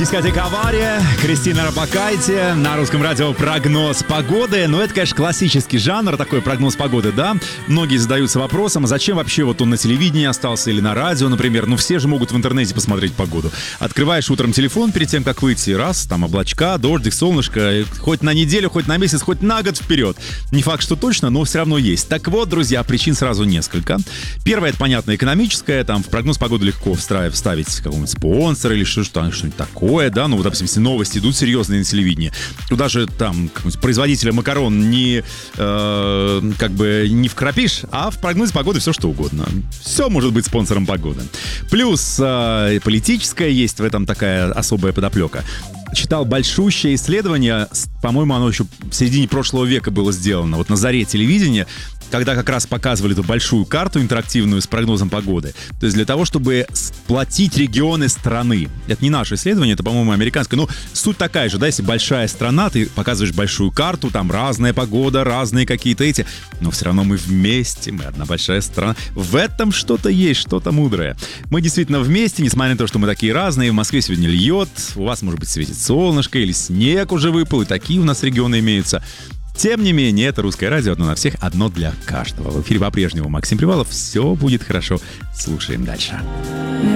Дискотека «Авария», Кристина Орбакайте, на русском радио прогноз погоды. Но это, конечно, классический жанр, такой прогноз погоды, да? Многие задаются вопросом, а зачем вообще вот он на телевидении остался или на радио, например? Ну, все же могут в интернете посмотреть погоду. Открываешь утром телефон перед тем, как выйти, раз, там облачка, дождик, солнышко, хоть на неделю, хоть на месяц, хоть на год вперед. Не факт, что точно, но все равно есть. Так вот, друзья, причин сразу несколько. Первое, это, понятно, экономическое. Там в прогноз погоды легко вставить какого-нибудь спонсора или что-нибудь такое. Да, ну вот, допустим, если новости идут серьезные на телевидении, туда же там производителя макарон не вкрапишь, а в прогнозе погоды все что угодно. Все может быть спонсором погоды. Плюс политическая есть в этом такая особая подоплека. Читал большущее исследование, по-моему, оно еще в середине прошлого века было сделано, вот на заре телевидения, когда как раз показывали эту большую карту интерактивную с прогнозом погоды. То есть для того, чтобы сплотить регионы страны. Это не наше исследование, это, по-моему, американское. Но суть такая же, да, если большая страна, ты показываешь большую карту, там разная погода, разные какие-то эти, но все равно мы вместе, мы одна большая страна. В этом что-то есть, что-то мудрое. Мы действительно вместе, несмотря на то, что мы такие разные. В Москве сегодня льет, у вас, может быть, светит солнышко или снег уже выпал, и такие у нас регионы имеются. Тем не менее, это «Русское радио», одно на всех, одно для каждого. В эфире по-прежнему Максим Привалов. Все будет хорошо. Слушаем дальше.